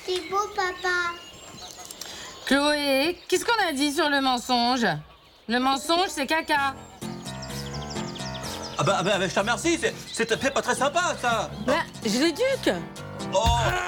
C'est beau, papa. Chloé, qu'est-ce qu'on a dit sur le mensonge? Le mensonge, c'est caca. Ah bah, je te remercie, c'est pas très sympa, ça. Bah, je l'éduque. Oh